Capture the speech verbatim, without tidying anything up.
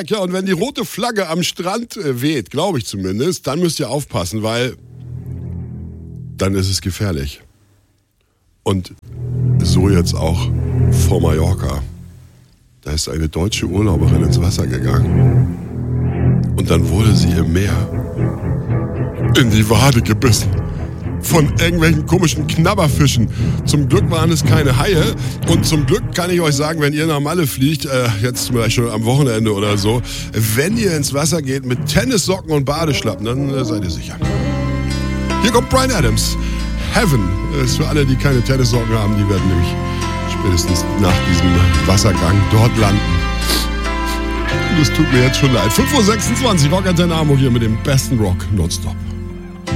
Ja, und wenn die rote Flagge am Strand äh, weht, glaube ich zumindest, dann müsst ihr aufpassen, weil dann ist es gefährlich. Und so jetzt auch vor Mallorca. Da ist eine deutsche Urlauberin ins Wasser gegangen. Und dann wurde sie im Meer in die Wade gebissen. Von irgendwelchen komischen Knabberfischen. Zum Glück waren es keine Haie. Und zum Glück kann ich euch sagen, wenn ihr nach Malle fliegt, äh, jetzt vielleicht schon am Wochenende oder so, wenn ihr ins Wasser geht mit Tennissocken und Badeschlappen, dann äh, seid ihr sicher. Hier kommt Bryan Adams. Heaven ist für alle, die keine Tennissocken haben, die werden nämlich spätestens nach diesem Wassergang dort landen. Und es tut mir jetzt schon leid. fünf Uhr sechsundzwanzig, Rockantenne Hamburg hier mit dem besten Rock nonstop.